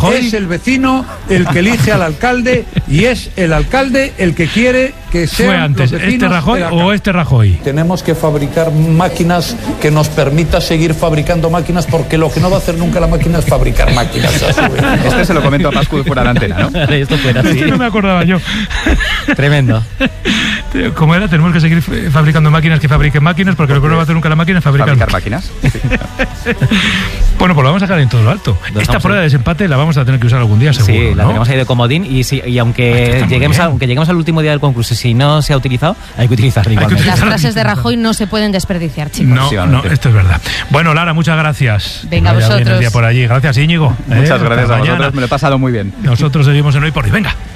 Rajoy es el vecino el que elige al alcalde y es el alcalde el que quiere que sean fue antes, los vecinos Rajoy de la o Rajoy. Tenemos que fabricar máquinas que nos permita seguir fabricando máquinas, porque lo que no va a hacer nunca la máquina es fabricar máquinas. Este se lo comento a Pascu fuera de antena, ¿no? Esto fuera así. No me acordaba yo. Tremendo. ¿Cómo era? Tenemos que seguir fabricando máquinas que fabriquen máquinas, porque lo que no va a hacer nunca la máquina es fabricar máquinas. Sí. Bueno, pues lo vamos a sacar en todo lo alto. Esta prueba de desempate la vamos a tener que usar algún día, seguro. Sí, la tenemos ahí de comodín y aunque lleguemos al último día del concurso, si no se ha utilizado, hay que utilizarla igualmente. Las frases de Rajoy no se pueden desperdiciar, chicos. No, esto es verdad. Bueno, Lara, muchas gracias. Venga, vosotros. El día por allí. Gracias, Íñigo. Muchas gracias a vosotros, me lo he pasado muy bien. Nosotros seguimos en Hoy por Hoy. Venga.